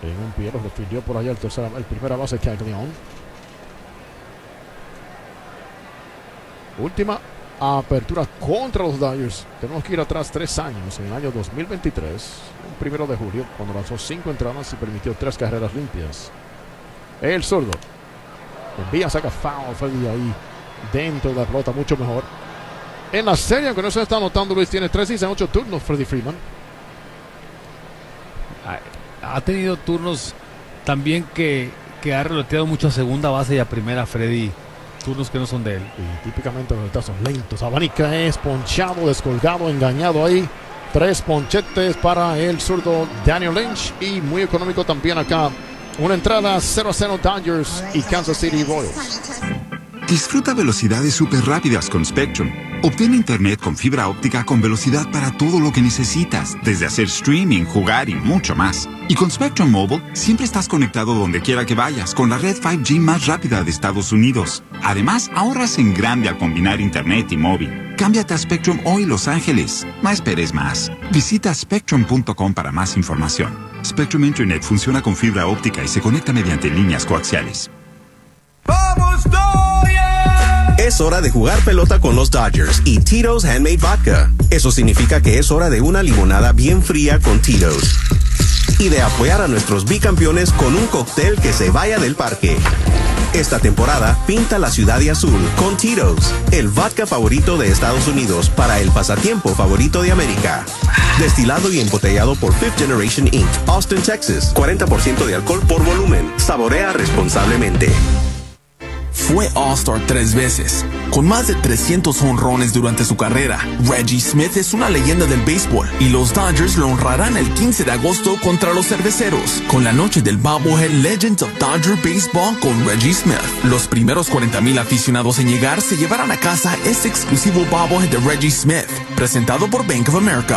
En un pie, lo refirió por allá el primera base Caglione. Última apertura contra los Dodgers. Tenemos que ir atrás 3 años, en el año 2023, el 1 de julio, cuando lanzó 5 entradas y permitió 3 carreras limpias. El zurdo envía, saca foul, Freddy ahí dentro de la pelota, mucho mejor. En la serie, aunque no se está anotando, Luis, tiene 3 y 8 turnos Freddie Freeman. Ha tenido turnos también que ha reloteado mucho a segunda base y a primera, Freddy. Turnos que no son de él. Y típicamente los retazos lentos. Abanica es ponchado, descolgado, engañado ahí. 3 ponchetes para el zurdo Daniel Lynch. Y muy económico también acá. Una entrada 0-0 Dodgers y Kansas City Royals. Disfruta velocidades súper rápidas con Spectrum. Obtén internet con fibra óptica con velocidad para todo lo que necesitas, desde hacer streaming, jugar y mucho más. Y con Spectrum Mobile, siempre estás conectado donde quiera que vayas, con la red 5G más rápida de Estados Unidos. Además, ahorras en grande al combinar internet y móvil. Cámbiate a Spectrum hoy, Los Ángeles. No esperes más. Visita spectrum.com para más información. Spectrum Internet funciona con fibra óptica y se conecta mediante líneas coaxiales. ¡Vamos, Dodgers! Es hora de jugar pelota con los Dodgers y Tito's Handmade Vodka. Eso significa que es hora de una limonada bien fría con Tito's. Y de apoyar a nuestros bicampeones con un cóctel que se vaya del parque. Esta temporada, pinta la ciudad de azul con Tito's, el vodka favorito de Estados Unidos para el pasatiempo favorito de América. Destilado y embotellado por Fifth Generation Inc., Austin, Texas. 40% de alcohol por volumen. Saborea responsablemente. Fue All-Star 3 veces, con más de 300 jonrones durante su carrera. Reggie Smith es una leyenda del béisbol y los Dodgers lo honrarán el 15 de agosto contra los Cerveceros, con la noche del Bobblehead Legends of Dodger Baseball con Reggie Smith. Los primeros 40,000 aficionados en llegar se llevarán a casa este exclusivo Bobblehead de Reggie Smith, presentado por Bank of America.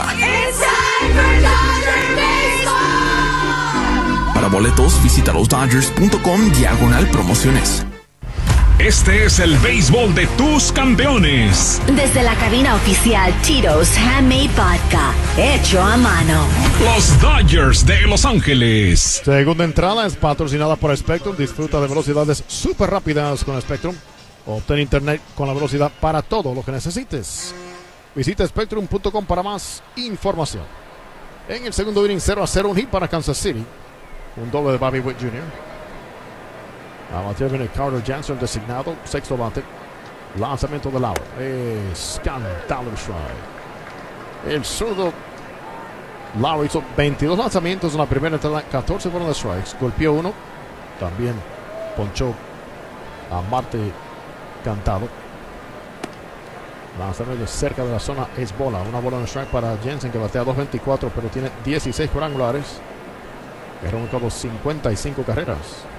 Para boletos, visita losdodgers.com/promociones. Este es el béisbol de tus campeones. Desde la cabina oficial Tito's Handmade Vodka, hecho a mano. Los Dodgers de Los Ángeles. Segunda entrada es patrocinada por Spectrum. Disfruta de velocidades súper rápidas con Spectrum. Obtén internet con la velocidad para todo lo que necesites. Visita Spectrum.com para más información. En el segundo inning, 0-0, un hit para Kansas City. Un doble de Bobby Witt Jr. A batear viene Carter Jansen, designado, sexto bate. Lanzamiento de Lauer. Escandalo strike. El zurdo Lauer hizo 22 lanzamientos en la primera entrada, 14 fueron de strikes. Golpeó uno. También ponchó a Marte Cantado. Lanzamiento cerca de la zona es bola. Una bola en strike para Jansen, que batea 2.24, pero tiene 16 cuadrangulares. Que rompió 55 carreras.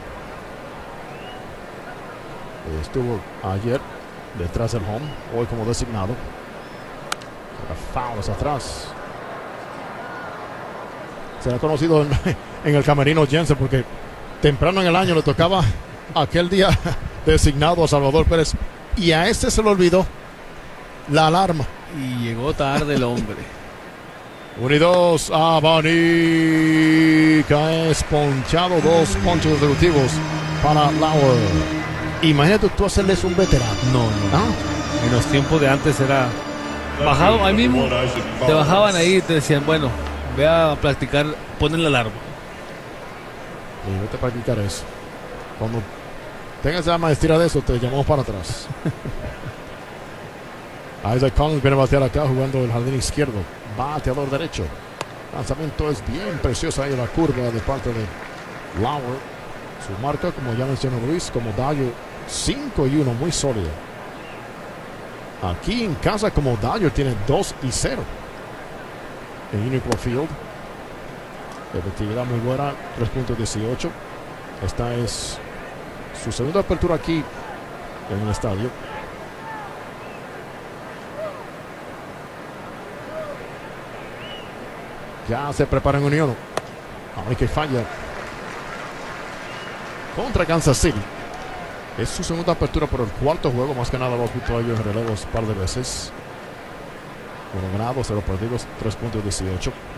Estuvo ayer detrás del home, hoy como designado. Fouls atrás. Se ha conocido en el camerino Jansen porque temprano en el año le tocaba aquel día designado a Salvador Pérez y a este se le olvidó la alarma. Y llegó tarde el hombre. 1 y 2, Abanica es ponchado, 2 ponchos consecutivos para Lauer. Imagínate tú hacerles un veterano. No. En los tiempos de antes era bajado ahí mismo. Te bajaban ahí y te decían, bueno, ve a practicar, ponen la alarma. Y vete a practicar eso. Cuando tengas la maestría de eso, te llamamos para atrás. Isaac Collins viene a batear acá jugando el jardín izquierdo. Bateador derecho. Lanzamiento es bien precioso ahí en la curva de parte de Lauer. Su marca, como ya mencionó Luis, como Dodger 5-1, muy sólida. Aquí en casa, como Dodger tiene 2-0 en Uniqlo Field. Efectividad muy buena, 3.18. Esta es su segunda apertura aquí en el estadio. Ya se prepara en Unión. Ahora que falla contra Kansas City. Es su segunda apertura por el cuarto juego. Más que nada lo quitó ellos en relevos un par de veces. 1 ganado, 0 perdidos, 3.18.